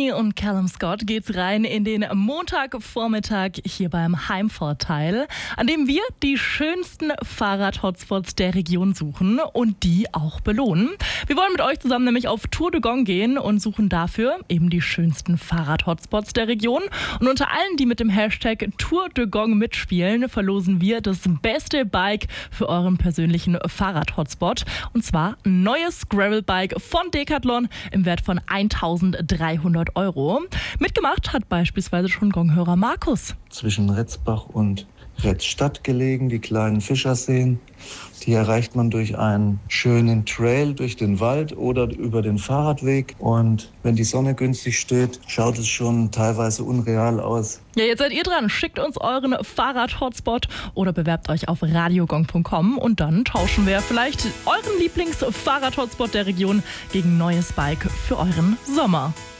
Journey und Callum Scott geht's rein in den Montagvormittag hier beim Heimvorteil, an dem wir die schönsten Fahrrad-Hotspots der Region suchen und die auch belohnen. Wir wollen mit euch zusammen nämlich auf Tour de Gong gehen und suchen dafür eben die schönsten Fahrrad-Hotspots der Region. Und unter allen, die mit dem Hashtag Tour de Gong mitspielen, verlosen wir das beste Bike für euren persönlichen Fahrrad-Hotspot. Und zwar ein neues Gravel-Bike von Decathlon im Wert von 1.300 €. Mitgemacht hat beispielsweise schon Gonghörer Markus. Zwischen Retzbach und Retzstadt gelegen, die kleinen Fischerseen. Die erreicht man durch einen schönen Trail durch den Wald oder über den Fahrradweg. Und wenn die Sonne günstig steht, schaut es schon teilweise unreal aus. Ja, jetzt seid ihr dran. Schickt uns euren Fahrrad-Hotspot oder bewerbt euch auf radiogong.com und dann tauschen wir vielleicht euren Lieblings-Fahrrad-Hotspot der Region gegen ein neues Bike für euren Sommer.